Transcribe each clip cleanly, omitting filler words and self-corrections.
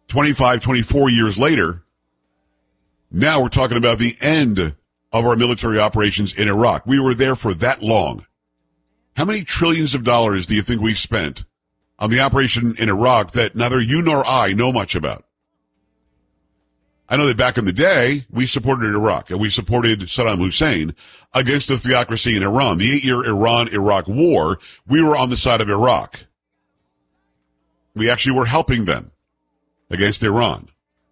25, 24 years later, now we're talking about the end of our military operations in Iraq. We were there for that long. How many trillions of dollars do you think we spent on the operation in Iraq that neither you nor I know much about? I know that back in the day, we supported Iraq, and we supported Saddam Hussein against the theocracy in Iran. The 8-year Iran-Iraq war, we were on the side of Iraq. We actually were helping them against Iran.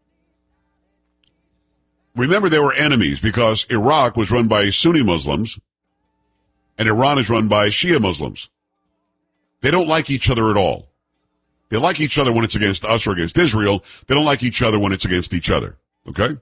Remember, they were enemies because Iraq was run by Sunni Muslims, and Iran is run by Shia Muslims. They don't like each other at all. They like each other when it's against us or against Israel. They don't like each other when it's against each other. Okay?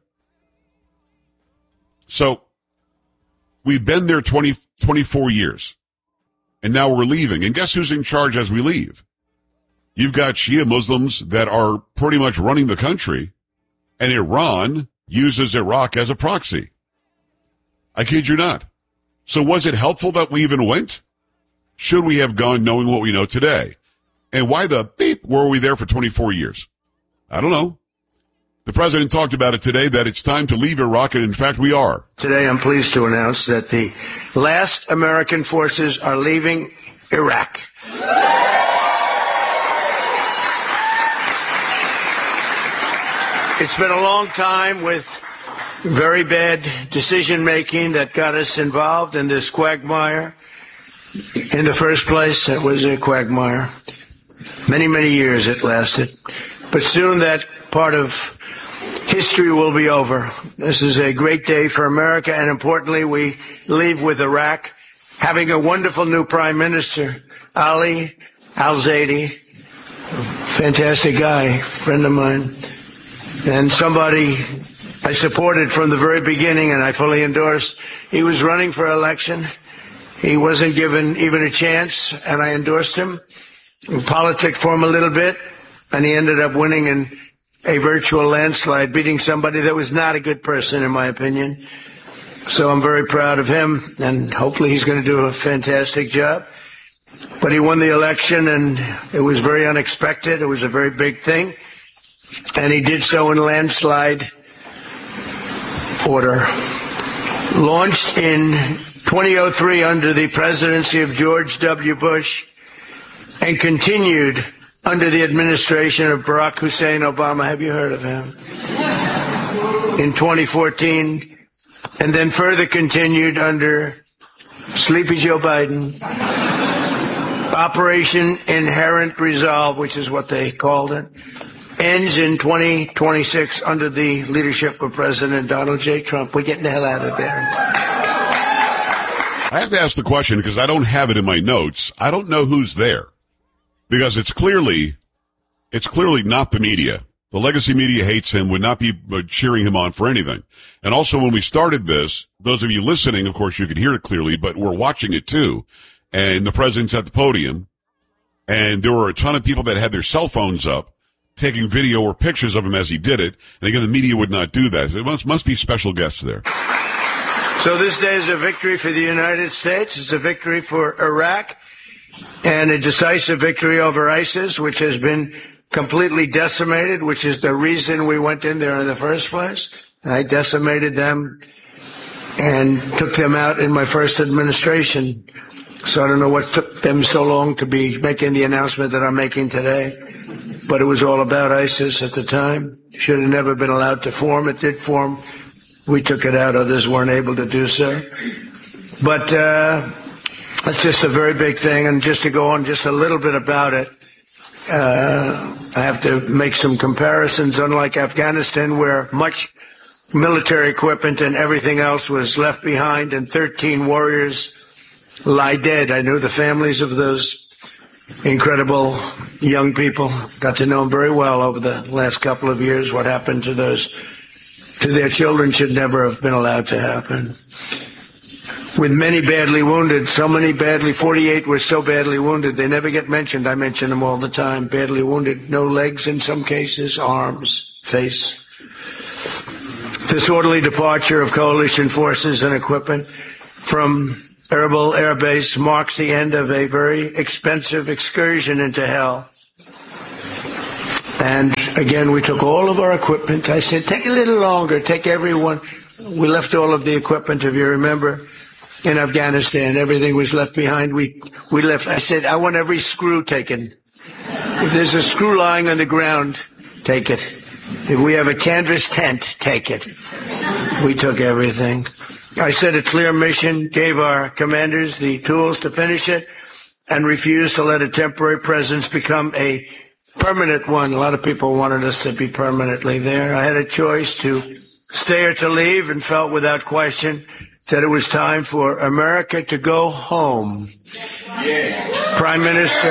So, we've been there 24 years. And now we're leaving. And guess who's in charge as we leave? You've got Shia Muslims that are pretty much running the country. And Iran uses Iraq as a proxy. I kid you not. So was it helpful that we even went? Should we have gone knowing what we know today? And why the beep were we there for 24 years? I don't know. The president talked about it today, that it's time to leave Iraq, and in fact we are. Today I'm pleased to announce that the last American forces are leaving Iraq. It's been a long time with very bad decision-making that got us involved in this quagmire. In the first place, it was a quagmire. Many, many years it lasted. But soon that part of history will be over. This is a great day for America, and importantly, we leave with Iraq having a wonderful new prime minister, Ali al-Zaidi. Fantastic guy, friend of mine, and somebody I supported from the very beginning, and I fully endorsed. He was running for election. He wasn't given even a chance, and I endorsed him. In politics for him a little bit, and he ended up winning in a virtual landslide, beating somebody that was not a good person, in my opinion. So I'm very proud of him, and hopefully he's going to do a fantastic job. But he won the election, and it was very unexpected. It was a very big thing, and he did so in landslide order. Launched in 2003 under the presidency of George W. Bush and continued under the administration of Barack Hussein Obama. Have you heard of him? In 2014, and then further continued under Sleepy Joe Biden. Operation Inherent Resolve, which is what they called it, ends in 2026 under the leadership of President Donald J. Trump. We're getting the hell out of there. I have to ask the question because I don't have it in my notes. I don't know who's there because it's clearly not the media. The legacy media hates him, would not be cheering him on for anything. And also when we started this, those of you listening, of course, you could hear it clearly, but we're watching it too. And the president's at the podium, and there were a ton of people that had their cell phones up, taking video or pictures of him as he did it. And again, the media would not do that. So it must be special guests there. So this day is a victory for the United States. It's a victory for Iraq and a decisive victory over ISIS, which has been completely decimated, which is the reason we went in there in the first place. I decimated them and took them out in my first administration. So I don't know what took them so long to be making the announcement that I'm making today. But it was all about ISIS at the time. Should have never been allowed to form. It did form. We took it out. Others weren't able to do so. But that's just a very big thing. And just to go on just a little bit about it, I have to make some comparisons. Unlike Afghanistan, where much military equipment and everything else was left behind and 13 warriors lie dead. I knew the families of those incredible young people. Got to know them very well over the last couple of years. What happened to their children should never have been allowed to happen. With many badly wounded, 48 were so badly wounded, they never get mentioned. I mention them all the time. Badly wounded, no legs in some cases, arms, face. This orderly departure of coalition forces and equipment from Erbil Air Base marks the end of a very expensive excursion into hell. And again, we took all of our equipment. I said, take a little longer, take everyone. We left all of the equipment, if you remember, in Afghanistan. Everything was left behind. We left. I said, I want every screw taken. If there's a screw lying on the ground, take it. If we have a canvas tent, take it. We took everything. I set a clear mission, gave our commanders the tools to finish it, and refused to let a temporary presence become a permanent one. A lot of people wanted us to be permanently there. I had a choice to stay or to leave, and felt without question that it was time for America to go home. Yeah. Prime Minister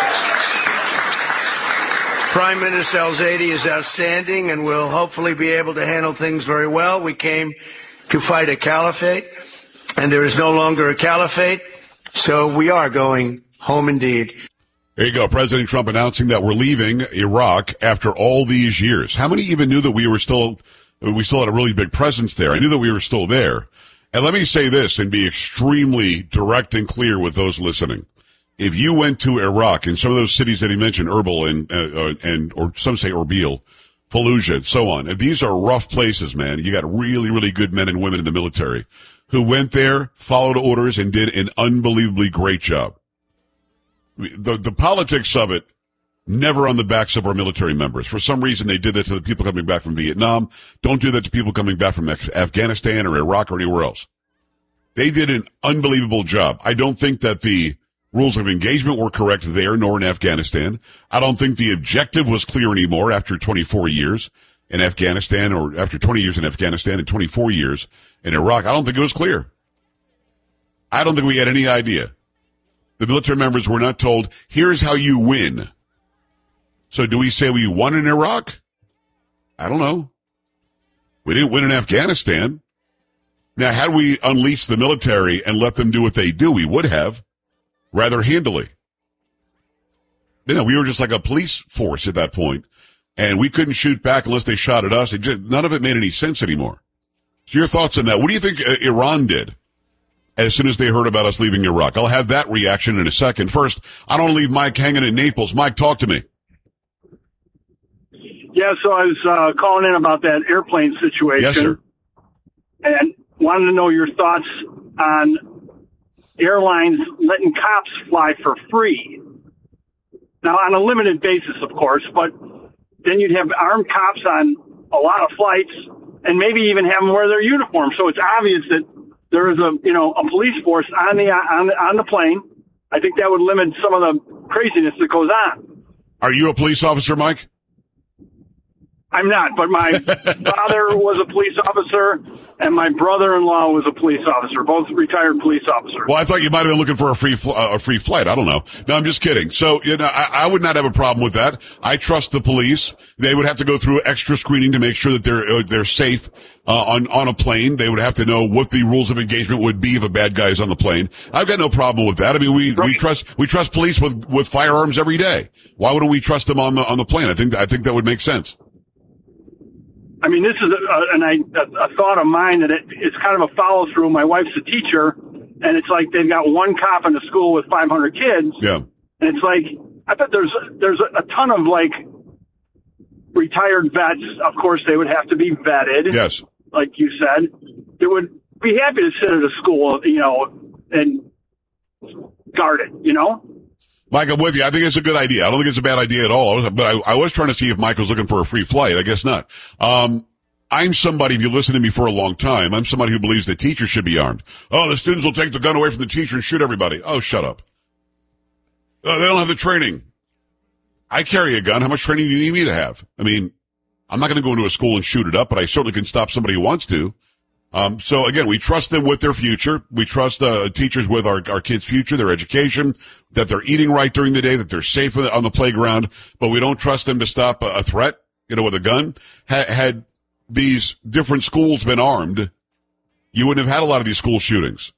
Al-Zaidi is outstanding and will hopefully be able to handle things very well. We came to fight a caliphate, and there is no longer a caliphate, so we are going home indeed. There you go. President Trump announcing that we're leaving Iraq after all these years. How many even knew that we still had a really big presence there? I knew that we were still there. And let me say this and be extremely direct and clear with those listening. If you went to Iraq in some of those cities that he mentioned, Erbil or some say Erbil, Fallujah, and so on, if these are rough places, man, you got really, really good men and women in the military who went there, followed orders, and did an unbelievably great job. The politics of it, never on the backs of our military members. For some reason, they did that to the people coming back from Vietnam. Don't do that to people coming back from Afghanistan or Iraq or anywhere else. They did an unbelievable job. I don't think that the rules of engagement were correct there, nor in Afghanistan. I don't think the objective was clear anymore after 24 years in Afghanistan, or after 20 years in Afghanistan and 24 years in Iraq. I don't think it was clear. I don't think we had any idea. The military members were not told, here's how you win. So do we say we won in Iraq? I don't know. We didn't win in Afghanistan. Now, had we unleashed the military and let them do what they do, we would have, rather handily. You know, we were just like a police force at that point, and we couldn't shoot back unless they shot at us. None of it made any sense anymore. So your thoughts on that? What do you think Iran did as soon as they heard about us leaving Iraq? I'll have that reaction in a second. First, I don't leave Mike hanging in Naples. Mike, talk to me. Yeah, so I was calling in about that airplane situation. Yes, sir. And wanted to know your thoughts on airlines letting cops fly for free. Now, on a limited basis, of course, but then you'd have armed cops on a lot of flights and maybe even have them wear their uniform. So it's obvious that there is a police force on the plane. I think that would limit some of the craziness that goes on. Are you a police officer, Mike? I'm not, but my father was a police officer, and my brother-in-law was a police officer, both retired police officers. Well, I thought you might have been looking for a free flight. I don't know. No, I'm just kidding. So, I would not have a problem with that. I trust the police. They would have to go through extra screening to make sure that they're safe on a plane. They would have to know what the rules of engagement would be if a bad guy is on the plane. I've got no problem with that. I mean, we trust police with firearms every day. Why wouldn't we trust them on the plane? I think that would make sense. I mean, this is a thought of mine that it's kind of a follow through. My wife's a teacher, and it's like they've got one cop in the school with 500 kids. Yeah. And it's like, I bet there's a ton of like retired vets. Of course, they would have to be vetted. Yes. Like you said, they would be happy to sit at a school, and guard it, Mike, I'm with you. I think it's a good idea. I don't think it's a bad idea at all. But I was trying to see if Mike was looking for a free flight. I guess not. I'm somebody, if you listen to me for a long time, I'm somebody who believes that teachers should be armed. Oh, the students will take the gun away from the teacher and shoot everybody. Oh, shut up. They don't have the training. I carry a gun. How much training do you need me to have? I mean, I'm not going to go into a school and shoot it up, but I certainly can stop somebody who wants to. So again, we trust them with their future. We trust teachers with our kids' future, their education, that they're eating right during the day, that they're safe on the playground, but we don't trust them to stop a threat, with a gun. Had these different schools been armed, you wouldn't have had a lot of these school shootings.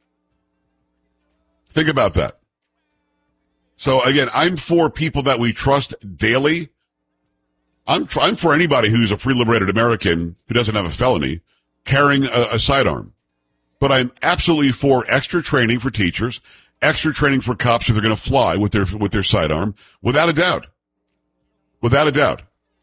Think about that. So again, I'm for people that we trust daily. I'm for anybody who's a free liberated American who doesn't have a felony carrying a sidearm. But I'm absolutely for extra training for teachers, extra training for cops if they're going to fly with their sidearm, without a doubt. Without a doubt.